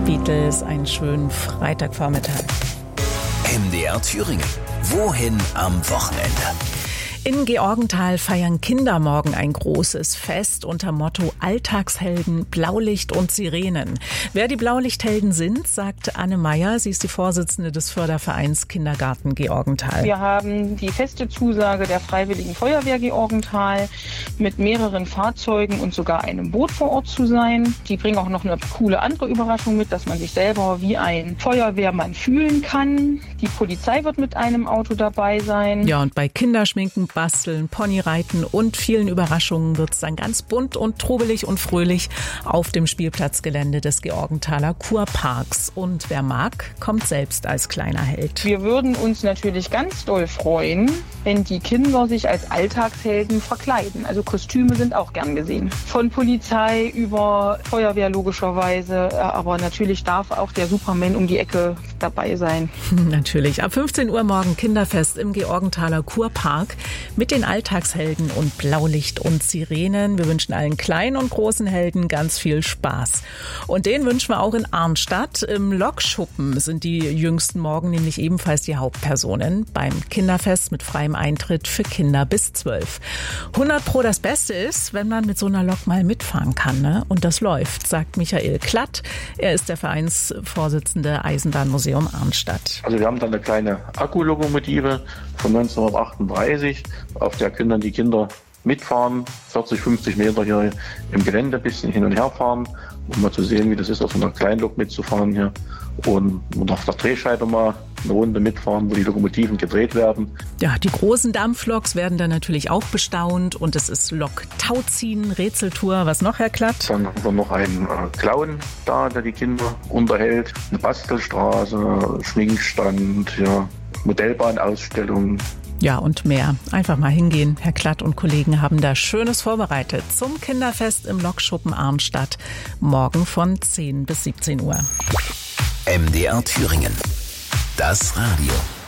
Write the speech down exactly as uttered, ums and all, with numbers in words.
Beatles, einen schönen Freitagvormittag. M D R Thüringen. Wohin am Wochenende? In Georgenthal feiern Kinder morgen ein großes Fest unter Motto Alltagshelden, Blaulicht und Sirenen. Wer die Blaulichthelden sind, sagt Anne Meyer. Sie ist die Vorsitzende des Fördervereins Kindergarten Georgenthal. Wir haben die feste Zusage der Freiwilligen Feuerwehr Georgenthal, mit mehreren Fahrzeugen und sogar einem Boot vor Ort zu sein. Die bringen auch noch eine coole andere Überraschung mit, dass man sich selber wie ein Feuerwehrmann fühlen kann. Die Polizei wird mit einem Auto dabei sein. Ja, und bei Kinderschminken, Basteln, Ponyreiten und vielen Überraschungen wird es dann ganz bunt und trubelig und fröhlich auf dem Spielplatzgelände des Georgenthaler Kurparks. Und wer mag, kommt selbst als kleiner Held. Wir würden uns natürlich ganz doll freuen, wenn die Kinder sich als Alltagshelden verkleiden. Also Kostüme sind auch gern gesehen. Von Polizei über Feuerwehr logischerweise, aber natürlich darf auch der Superman um die Ecke dabei sein. Natürlich. Ab fünfzehn Uhr morgen Kinderfest im Georgenthaler Kurpark mit den Alltagshelden und Blaulicht und Sirenen. Wir wünschen allen kleinen und großen Helden ganz viel Spaß. Und den wünschen wir auch in Arnstadt. Im Lokschuppen sind die Jüngsten morgen nämlich ebenfalls die Hauptpersonen beim Kinderfest mit freiem Eintritt für Kinder bis zwölf. hundert Pro das Beste ist, wenn man mit so einer Lok mal mitfahren kann, ne? Und das läuft, sagt Michael Klatt. Er ist der Vereinsvorsitzende Eisenbahnmuseum Arnstadt. Also wir haben dann eine kleine Akkulokomotive von neunzehnhundertachtunddreißig, auf der können dann die Kinder mitfahren, vierzig, fünfzig Meter hier im Gelände ein bisschen hin und her fahren, um mal zu sehen, wie das ist, auf so einer Kleinlok mitzufahren hier. Und auf der Drehscheibe mal eine Runde mitfahren, wo die Lokomotiven gedreht werden. Ja, die großen Dampfloks werden dann natürlich auch bestaunt und es ist Lok-Tauziehen, Rätseltour. Was noch, Herr Klatt? Dann haben wir noch einen äh, Clown da, der die Kinder unterhält, eine Bastelstraße, Schminkstand, ja, Modellbahnausstellung. Ja, und mehr. Einfach mal hingehen. Herr Klatt und Kollegen haben da Schönes vorbereitet zum Kinderfest im Lokschuppen Arnstadt. Morgen von zehn bis siebzehn Uhr. M D R Thüringen. Das Radio.